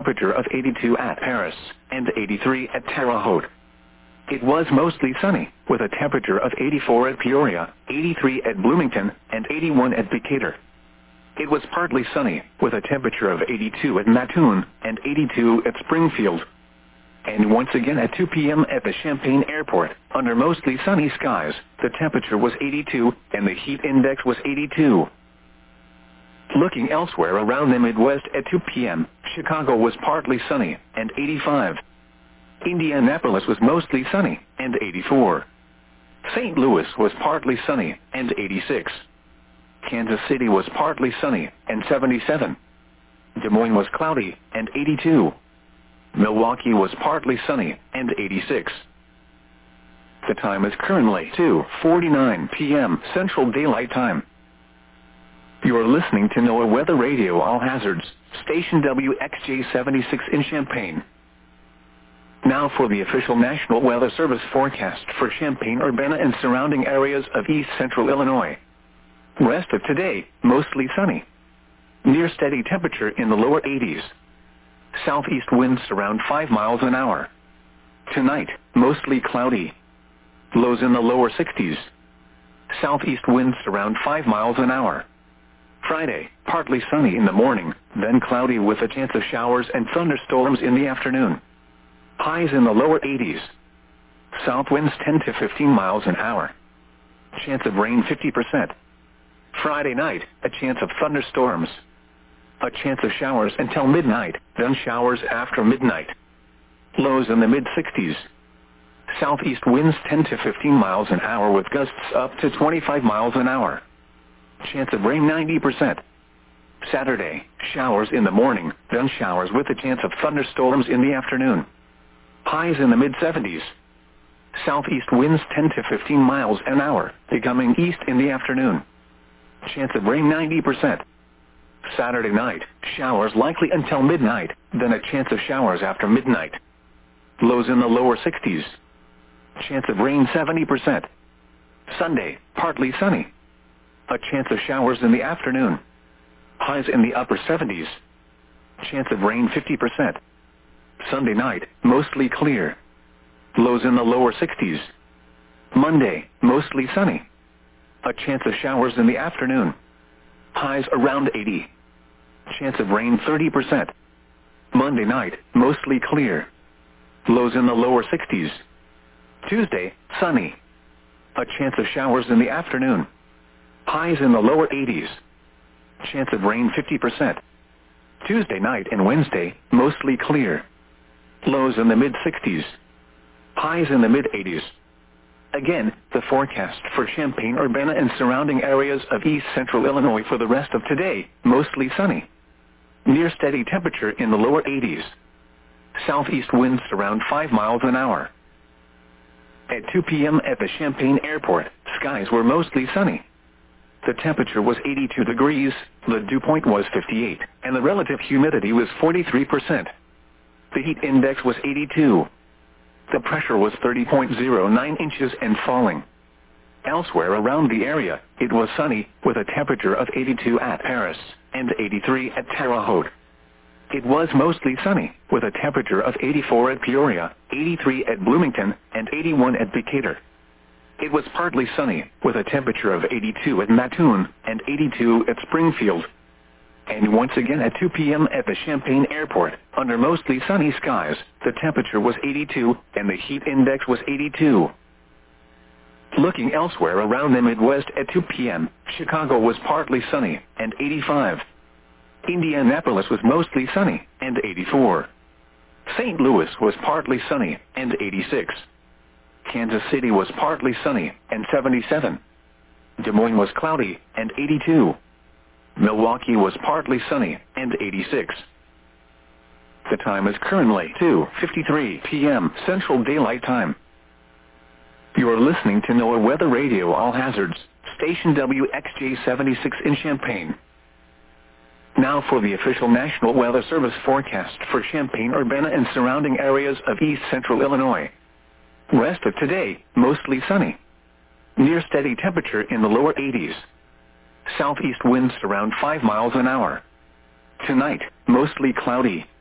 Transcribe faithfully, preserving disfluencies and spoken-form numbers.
temperature of eighty-two at Paris and eighty-three at Terre Haute. It was mostly sunny, with a temperature of eighty-four at Peoria, eighty-three at Bloomington, and eighty-one at Decatur. It was partly sunny, with a temperature of eighty-two at Mattoon and eighty-two at Springfield. And once again at two p m at the Champaign Airport, under mostly sunny skies, the temperature was eighty-two, and the heat index was eighty-two. Looking elsewhere around the Midwest at two p m, Chicago was partly sunny, and eighty-five. Indianapolis was mostly sunny, and eighty-four. Saint Louis was partly sunny, and eighty-six. Kansas City was partly sunny, and seventy-seven. Des Moines was cloudy, and eighty-two. Milwaukee was partly sunny, and eighty-six. The time is currently two forty-nine p m Central Daylight Time. You are listening to NOAA Weather Radio All Hazards, station W X J seventy-six in Champaign. Now for the official National Weather Service forecast for Champaign-Urbana and surrounding areas of east central Illinois. Rest of today, mostly sunny. Near steady temperature in the lower eighties. Southeast winds around five miles an hour. Tonight, mostly cloudy. Lows in the lower sixties. Southeast winds around five miles an hour. Friday, partly sunny in the morning, then cloudy with a chance of showers and thunderstorms in the afternoon. Highs in the lower eighties. South winds ten to fifteen miles an hour. Chance of rain fifty percent. Friday night, a chance of thunderstorms. A chance of showers until midnight, then showers after midnight. Lows in the mid-sixties. Southeast winds ten to fifteen miles an hour with gusts up to twenty-five miles an hour. Chance of rain ninety percent. Saturday, showers in the morning, then showers with a chance of thunderstorms in the afternoon. Highs in the mid-seventies. Southeast winds ten to fifteen miles an hour, becoming east in the afternoon. Chance of rain ninety percent. Saturday night, showers likely until midnight, then a chance of showers after midnight. Lows in the lower sixties. Chance of rain seventy percent. Sunday, partly sunny. A chance of showers in the afternoon. Highs in the upper seventies. Chance of rain fifty percent. Sunday night, mostly clear. Lows in the lower sixties. Monday, mostly sunny. A chance of showers in the afternoon. Highs around eighty. Chance of rain thirty percent. Monday night, mostly clear. Lows in the lower sixties. Tuesday, sunny. A chance of showers in the afternoon. Highs in the lower eighties. Chance of rain fifty percent. Tuesday night and Wednesday, mostly clear. Lows in the mid-sixties. Highs in the mid-eighties. Again, the forecast for Champaign-Urbana and surrounding areas of east central Illinois for the rest of today, mostly sunny. Near steady temperature in the lower eighties. Southeast winds around five miles an hour. At two p m at the Champaign Airport, skies were mostly sunny. The temperature was eighty-two degrees, the dew point was fifty-eight, and the relative humidity was forty-three percent. The heat index was eighty-two. The pressure was thirty point zero nine inches and falling. Elsewhere around the area, it was sunny, with a temperature of eighty-two at Paris and eighty-three at Terre Haute. It was mostly sunny, with a temperature of eighty-four at Peoria, eighty-three at Bloomington, and eighty-one at Decatur. It was partly sunny, with a temperature of eighty-two at Mattoon and eighty-two at Springfield. And once again at two p m at the Champaign Airport, under mostly sunny skies, the temperature was eighty-two and the heat index was eighty-two. Looking elsewhere around the Midwest at two p m, Chicago was partly sunny and eighty-five. Indianapolis was mostly sunny and eighty-four. Saint Louis was partly sunny and eighty-six. Kansas City was partly sunny and seventy-seven. Des Moines was cloudy and eighty-two. Milwaukee was partly sunny and eighty-six. The time is currently two fifty-three p m Central Daylight Time. You are listening to NOAA Weather Radio All Hazards, station W X J seventy-six in Champaign. Now for the official National Weather Service forecast for Champaign-Urbana and surrounding areas of east central Illinois. Rest of today, mostly sunny. Near steady temperature in the lower eighties. Southeast winds around five miles an hour. Tonight, mostly cloudy.